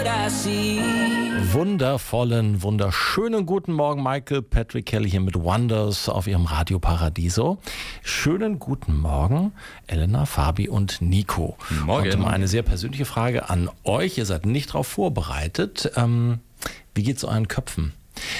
Wundervollen, wunderschönen guten Morgen, Michael Patrick Kelly hier mit Wonders auf ihrem Radio Paradiso. Schönen guten Morgen, Elena, Fabi und Nico. Morgen. Und mal eine sehr persönliche Frage an euch. Ihr seid nicht darauf vorbereitet. Wie geht's euren Köpfen?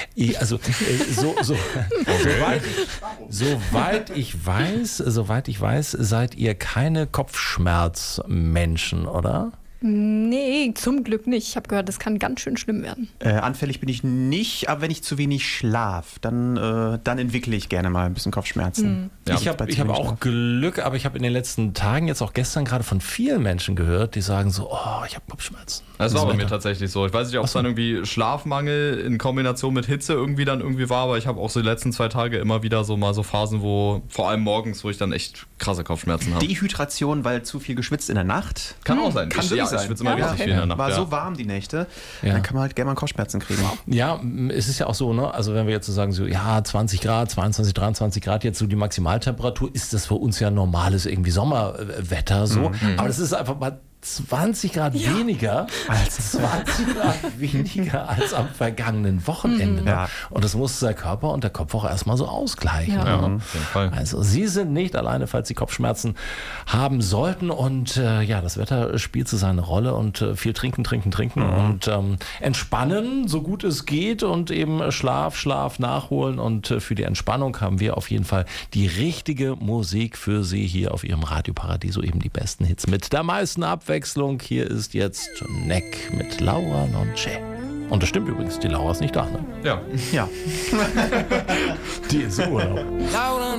Soweit ich weiß, seid ihr keine Kopfschmerzmenschen, oder? Nee, zum Glück nicht. Ich habe gehört, das kann ganz schön schlimm werden. Anfällig bin ich nicht, aber wenn ich zu wenig schlaf, dann entwickle ich gerne mal ein bisschen Kopfschmerzen. Ja, ich habe auch Glück, aber ich habe in den letzten Tagen, jetzt auch gestern gerade von vielen Menschen gehört, die sagen so, oh, ich habe Kopfschmerzen. Das war bei mir tatsächlich so. Ich weiß nicht, ob es dann irgendwie Schlafmangel in Kombination mit Hitze irgendwie war, aber ich habe auch so die letzten 2 Tage immer wieder so mal so Phasen, wo, vor allem morgens, wo ich dann echt krasse Kopfschmerzen habe. Dehydration, weil zu viel geschwitzt in der Nacht? Kann auch sein. Kann Ich schwitze immer richtig viel in der Nacht. War so warm die Nächte, dann kann man halt gerne mal Kopfschmerzen kriegen. Ja, es ist ja auch so, ne? Also wenn wir jetzt so sagen, so ja, 20 Grad, 22, 23 Grad jetzt so die Maximaltemperatur, ist das für uns ja normales irgendwie Sommerwetter so. Aber das ist einfach mal 20 Grad weniger als am vergangenen Wochenende. Ja. Und das muss der Körper und der Kopf auch erstmal so ausgleichen. Ja. Ne? Auf jeden Fall. Also Sie sind nicht alleine, falls Sie Kopfschmerzen haben sollten. Und das Wetter spielt so seine Rolle und viel trinken und entspannen, so gut es geht und eben Schlaf nachholen. Und für die Entspannung haben wir auf jeden Fall die richtige Musik für Sie hier auf Ihrem Radio Paradiso, eben die besten Hits mit der meisten Abwechslung. Hier ist jetzt Neck mit Laura Nonce. Und das stimmt übrigens, die Laura ist nicht da, ne? Ja. Ja. Die ist im Urlaub. Laura